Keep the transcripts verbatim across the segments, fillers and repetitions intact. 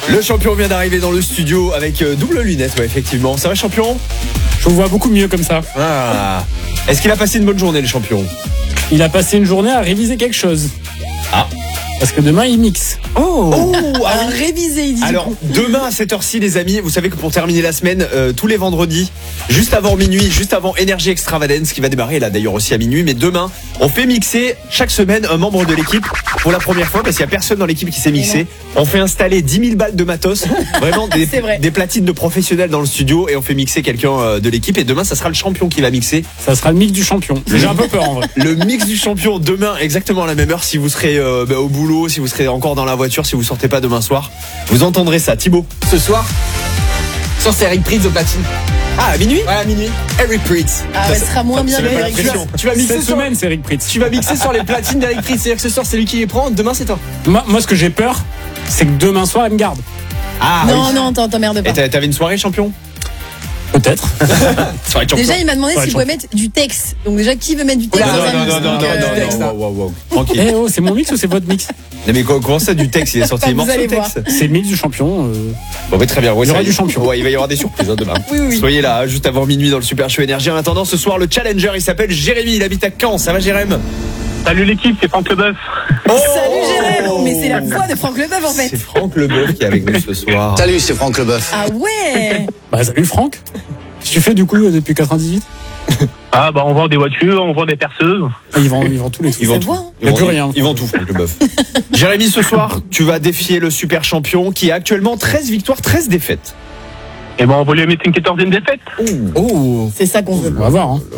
Le champion vient d'arriver dans le studio avec euh, double lunette, ouais, effectivement. Ça va, champion? Je vous vois beaucoup mieux comme ça. Ah. Est-ce qu'il a passé une bonne journée, le champion? Il a passé une journée à réviser quelque chose. Ah. Parce que demain, il mixe. Oh, oh à réviser, il dit. Alors, demain à cette heure-ci, les amis, vous savez que pour terminer la semaine, euh, tous les vendredis, juste avant minuit, juste avant Energy Extravagance, qui va démarrer là d'ailleurs aussi à minuit, mais demain, on fait mixer chaque semaine un membre de l'équipe pour la première fois, parce qu'il n'y a personne dans l'équipe qui s'est mixé. On fait installer dix mille balles de matos, vraiment des, des platines de professionnels dans le studio, et on fait mixer quelqu'un de l'équipe, et demain, ça sera le champion qui va mixer. Ça sera le mix du champion. J'ai un peu peur en vrai. Le mix du champion demain, exactement à la même heure, si vous serez euh, bah, au boulot, si vous serez encore dans la voiture, si vous sortez pas demain soir, vous entendrez ça. Thibaut, ce soir, sur c'est Eric Prydz au platine. Ah, à minuit? Ouais, à minuit. Eric Prydz. Ah, ça, ça sera moins bien. Eric Prydz. Tu vas mixer cette sur... semaine, c'est Eric Prydz. Tu vas mixer sur les platines d'Eric Prydz. C'est-à-dire que ce soir, c'est lui qui les prend. Demain, c'est toi. Moi, moi, ce que j'ai peur, c'est que demain soir, il me garde. Ah, non, oui. non, t'emmerdes pas. Et t'avais une soirée, champion? Peut-être. Déjà, il m'a demandé s'il pouvait mettre du texte. Donc déjà, qui veut mettre du texte? Non, dans non, non, non, non, euh... non, wow, wow, wow. Tranquille. Eh oh, c'est mon mix ou c'est votre mix? Non mais comment ça du texte? Il est sorti des morceaux de texte. C'est le mix du champion. Euh... Bon mais très bien. Ouais, il y aura du champion. Ouais, il va y avoir des surprises hein, demain. Oui, oui. Soyez là, juste avant minuit dans le Super Show Énergie. En attendant, ce soir, le challenger, il s'appelle Jérémy. Il habite à Caen. Ça va, Jérémy? Salut l'équipe, c'est Franck Leboeuf. Oh Salut Jérémy. Mais c'est la voix de Franck Leboeuf en fait. C'est Franck Leboeuf qui est avec nous ce soir. Salut, c'est Franck Leboeuf. Ah ouais. Bah salut Franck. Qu'est-ce que tu fais du coup depuis quatre-vingt-dix-huit? Ah bah on vend des voitures, on vend des perceuses. Ah, ils vendent, ils vendent tous les trucs. Ils vendent tout. Il n'y a plus rien. Ils vendent tout, Franck Leboeuf. Jérémy, ce soir, tu vas défier le super champion qui a actuellement treize victoires, treize défaites. Et ben on va lui mettre une quatorzième défaite. Oh. C'est ça qu'on veut. On va voir. Hein.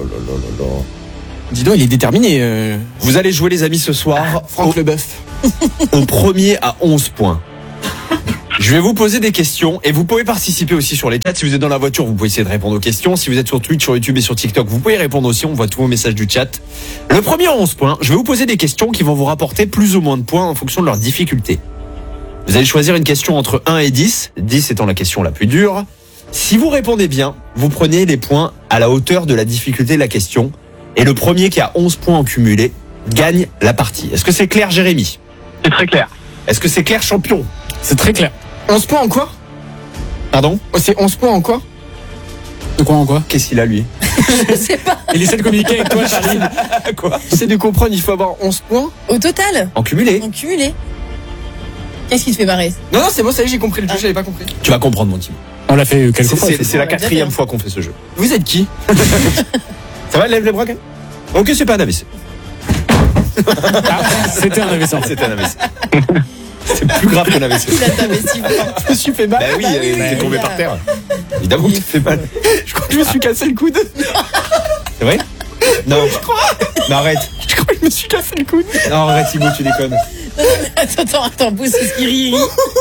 Dis donc, il est déterminé. Euh... Vous allez jouer, les amis, ce soir. Ah, Franck au, Leboeuf. Au premier à onze points. Je vais vous poser des questions et vous pouvez participer aussi sur les chats. Si vous êtes dans la voiture, vous pouvez essayer de répondre aux questions. Si vous êtes sur Twitch, sur YouTube et sur TikTok, vous pouvez répondre aussi. On voit tous vos messages du chat. Le premier à onze points, je vais vous poser des questions qui vont vous rapporter plus ou moins de points en fonction de leur difficulté. Vous allez choisir une question entre un et dix, dix étant la question la plus dure. Si vous répondez bien, vous prenez les points à la hauteur de la difficulté de la question. Et le premier qui a onze points en cumulé gagne la partie. Est-ce que c'est clair, Jérémy? C'est très clair. Est-ce que c'est clair, champion? C'est très clair. onze points en quoi? Pardon? Oh, c'est onze points en quoi? De quoi en quoi? Qu'est-ce qu'il a, lui? Je sais pas. Il essaie de communiquer avec toi, Charlie. Quoi? J'essaie de comprendre, il faut avoir onze points. Au total? En cumulé. En cumulé. Qu'est-ce qui te fait marrer? Non, non, c'est bon, ça y est, j'ai compris le jeu, Ah. j'avais pas compris. Tu vas comprendre, mon team. On l'a fait quelques C'est, fois. c'est, c'est la On l'a quatrième déjà fois qu'on fait ce jeu. Vous êtes qui? Ça va, lève les bras, quand même? Ok, c'est pas un A V C. Ah, c'était un A V C. C'était un A V C. C'est plus grave qu'un A V C. Il a ta vessie. Je me suis fait mal. Bah oui, bah oui, il oui, est tombé oui, par là. terre. Évidemment que tu te fais mal. Je crois que je me suis cassé le coude. C'est vrai? Non. Mais arrête. Je crois que je me suis cassé le coude. Non, arrête, Thibaut, tu déconnes. Attends, attends, attends, pousse ce qui rit.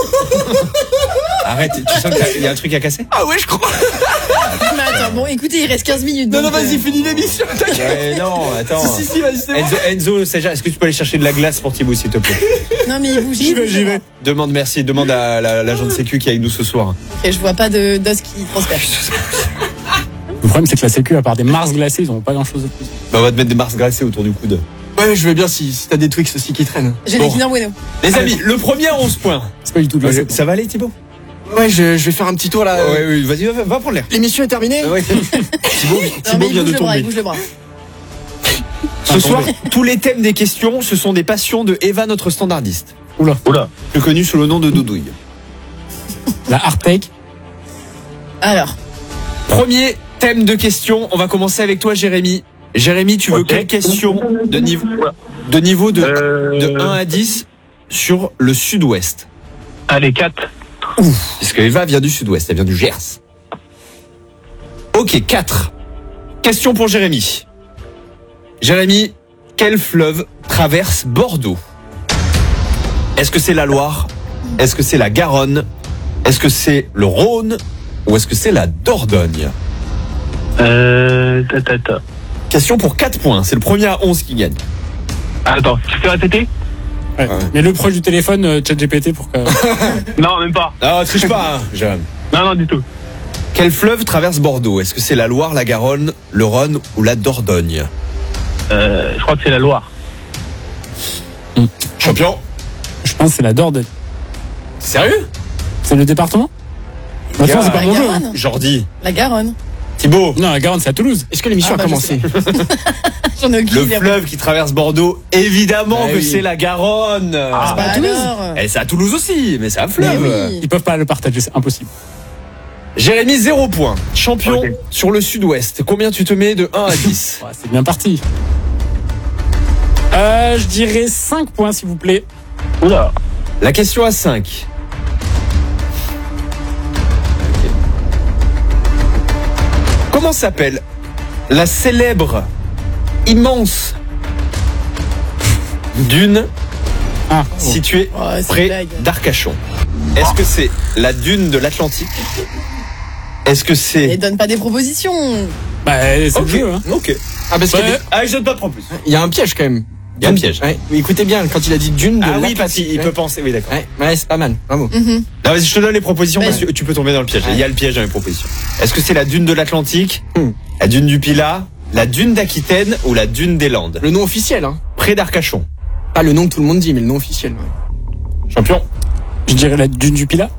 Arrête, tu sens qu'il y a un truc à casser? Ah ouais, je crois. Mais attends, bon, écoutez, il reste quinze minutes. Non, non, donc, vas-y, euh, finis l'émission. T'inquiète. Ouais, non, attends. Si, si, si, vas-y, c'est bon. Enzo, Enzo Saja, est-ce que tu peux aller chercher de la glace pour Thibaut, s'il te plaît? Non, mais vous J'y vais, j'y vais. Demande, merci, demande à la- l'agent de sécu qui est avec nous ce soir. Ok, je vois pas de d'os qui transperce. Le problème, c'est que la Sécu, à part des Mars glacés, ils ont pas grand chose de plus. Bah, on va te mettre des Mars glacés autour du coude. Ouais, je veux bien si, si t'as des Twix aussi qui traînent. J'ai Bon. des Kinder Bueno. Les amis, le premier à onze points. C'est pas du tout glacé. Ça va aller, Thibaut? Ouais, je, je vais faire un petit tour là. Ouais, ouais, vas-y, va, va prendre l'air. L'émission est terminée. Ouais. Thibaut, Non, Thibaut mais il vient bouge de le bras, il tomber. bouge le bras. Ce soir, tous les thèmes des questions, ce sont des passions de Eva, notre standardiste. Oula. Oula. Plus connue sous le nom de Doudouille. La hard take. Alors, Premier thème de questions, on va commencer avec toi, Jérémy. Jérémy, tu veux Ok. quelle question de niveau, de, niveau de, Euh... de un à dix sur le sud-ouest? Allez, quatre. Parce que Eva vient du sud-ouest, elle vient du Gers. Ok, quatre. Question pour Jérémy. Jérémy, quel fleuve traverse Bordeaux? Est-ce que c'est la Loire? Est-ce que c'est la Garonne? Est-ce que c'est le Rhône? Ou est-ce que c'est la Dordogne? Euh... Ta, ta, ta. Question pour quatre points, c'est le premier à onze qui gagne. Attends, tu peux répéter? Ouais. Mais le proche du téléphone, euh, ChatGPT, pour que. Non, même pas. Ah, triche pas, hein, Jérémy. Non, non, du tout. Quel fleuve traverse Bordeaux? Est-ce que c'est la Loire, la Garonne, le Rhône ou la Dordogne? Euh, je crois que c'est la Loire. Champion? Je pense que c'est la Dordogne. Sérieux? C'est le département? Maintenant, c'est pas La mon jeu. hein. Garonne. Jordi. La Garonne. Thibaut. Non, la Garonne, c'est à Toulouse. Est-ce que l'émission Ah, bah, a je commencé? J'en ai aucune Le idée. fleuve qui traverse Bordeaux, évidemment Bah que oui. c'est la Garonne. Ah, bah, à Toulouse. alors. Et c'est à Toulouse aussi, mais c'est un Mais fleuve. oui. Ils peuvent pas le partager, c'est impossible. Jérémy, zéro point. Champion Ok. sur le sud-ouest. Combien tu te mets de un à dix? Ouais, c'est bien parti. Euh, je dirais cinq points, s'il vous plaît. Oula. La question à cinq. Comment s'appelle la célèbre, immense dune Ah, située Oh, c'est une près blague. d'Arcachon? Est-ce que c'est la dune de l'Atlantique? Est-ce que Et c'est... donne pas des propositions. bah, c'est Ok, le jeu, hein. ok. Ah, parce qu'il y a Ouais. des- Ah, je donne pas de plus. il y a un piège quand même. Il y a un piège. Ouais. Mais écoutez bien, quand il a dit dune de Ah oui, l'Atlantique. parce qu'il ouais. peut penser. Oui, d'accord. Ouais, ouais, c'est pas mal. Bravo. Mhm. Non, vas-y, je te donne les propositions Vas-y. parce que tu peux tomber dans le piège. Il y a le piège dans les propositions. Est-ce que c'est la dune de l'Atlantique, Hmm. la dune du Pilat, la dune d'Aquitaine ou la dune des Landes? Le nom officiel, hein. Près d'Arcachon. Pas le nom que tout le monde dit, mais le nom officiel. ouais. Champion. Je dirais la dune du Pilat.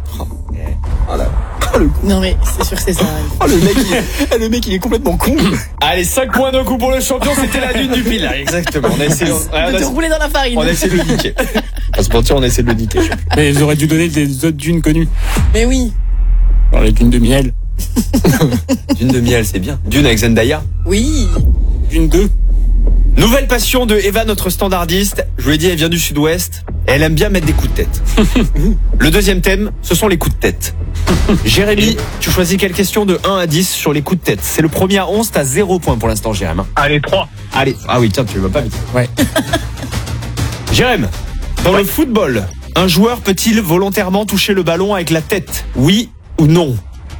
Non, mais c'est sûr que c'est ça. Oh, le mec, il est, le mec, il est complètement con. Allez, cinq points d'un coup pour le champion, c'était la dune du Pilat. Exactement. On a essayé, De on te a, rouler dans la farine. on a essayé de le niquer. On se mentir, on a essayé de le niquer. Mais ils auraient dû donner des autres dunes connues. Mais oui. Genre les dunes de miel. Dune de miel, c'est bien. Dune avec Zendaya. Oui. Dune deux. Nouvelle passion de Eva, notre standardiste. Je vous l'ai dit, elle vient du sud-ouest. Et elle aime bien mettre des coups de tête. Le deuxième thème, ce sont les coups de tête. Jérémy, tu choisis quelle question de un à dix sur les coups de tête? C'est le premier à onze, t'as zéro point pour l'instant, Jérémy. Allez, trois. Allez. Ah oui, tiens, tu vas pas vite. Ouais. Jérémy, dans le football, un joueur peut-il volontairement toucher le ballon avec la tête? Oui ou non?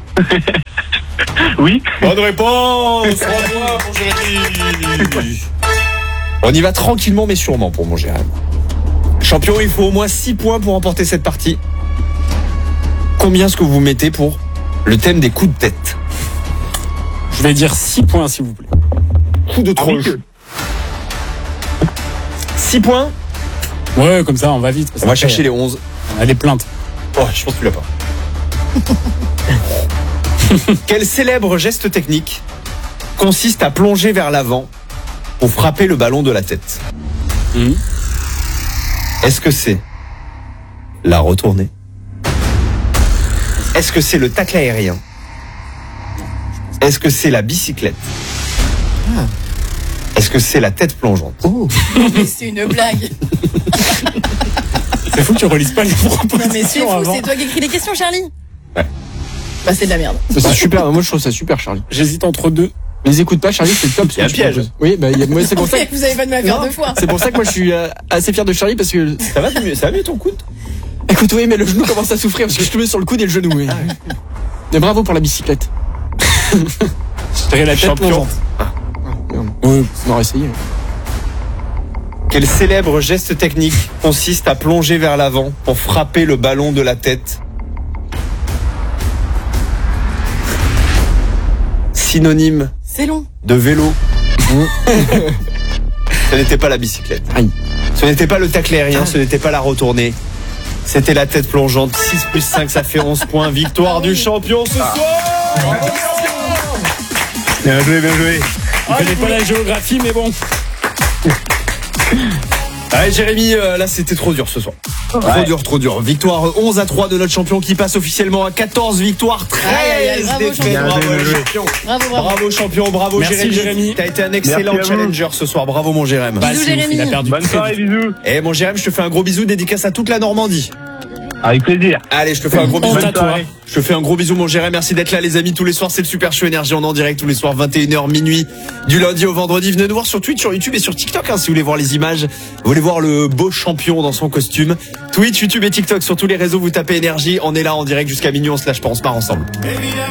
Oui. Bonne réponse. Bravo pour Jérémy. On y va tranquillement mais sûrement pour mon Jérémy. Champion, il faut au moins six points pour remporter cette partie. Combien est-ce que vous mettez pour le thème des coups de tête? Je vais dire six points, s'il vous plaît. Coup de tronche. six points. Ouais, comme ça, on va vite. parce On va qu'après, chercher les onze. On a les plaintes. Oh, je pense que tu l'as pas. Quel célèbre geste technique consiste à plonger vers l'avant pour frapper le ballon de la tête? Mhm. Est-ce que c'est la retournée? Est-ce que c'est le tacle aérien? Est-ce que c'est la bicyclette? Est-ce que c'est la tête plongeante? Oh. Mais c'est une blague. C'est fou que tu relises pas les propositions Non, mais c'est fou. avant. C'est toi qui écris les questions, Charlie? Ouais. Bah, c'est de la merde. C'est super. Moi, je trouve ça super, Charlie. J'hésite entre deux. Les écoute pas, Charlie, c'est le top. ce Il y a que un tu piège. proposes. Oui, bah, il y a- moi, c'est pour ça. que- Vous avez pas de me la faire Non. deux fois. C'est pour ça que moi, je suis euh, assez fier de Charlie parce que. Ça va mieux, ça va mieux ton coude? Écoute, oui, mais le genou commence à souffrir parce que je te mets sur le coude et le genou. Oui. Mais bravo pour la bicyclette. Je dirais la tête Champion. plongeante. Merde. Ouais. On aurait essayé. Quel célèbre geste technique consiste à plonger vers l'avant pour frapper le ballon de la tête? Synonyme C'est long. de vélo. Ce n'était pas la bicyclette. Aïe. Ce n'était pas le tacle aérien, ce n'était pas la retournée. C'était la tête plongeante. six plus cinq, ça fait onze points. Victoire du champion ce soir. Bien joué, bien joué. Je connais pas la géographie, mais bon. Allez Jérémy, euh, là c'était trop dur ce soir. Trop Ouais. dur, trop dur. Victoire onze à trois de notre champion qui passe officiellement à quatorze victoires, Aïe, aïe, aïe, treize bravo, défaites. champion. Bravo, Bien le joué. champion. Bravo, bravo. Bravo champion, bravo Merci, Jérémy. Jérémy. T'as été un excellent Merci à vous. challenger ce soir. Bravo mon Jérémy. Bah, Bisous, c'est ouf, Jérémy. il a perdu Bonne très soirée, vite. bisous. Eh mon Jérémy, je te fais un gros bisou, dédicace à toute la Normandie. Avec plaisir. Allez, je te fais un gros bisou. Honte à toi. Je te fais un gros bisou mon Jérémy. Merci d'être là les amis tous les soirs. C'est le Super Show Énergie. On est en direct tous les soirs vingt et une heures minuit du lundi au vendredi. Venez nous voir sur Twitch, sur YouTube et sur TikTok hein, si vous voulez voir les images. Vous voulez voir le beau champion dans son costume. Twitch, YouTube et TikTok sur tous les réseaux. Vous tapez Énergie. On est là en direct jusqu'à minuit. On se lâche pas, on se part ensemble. Baby,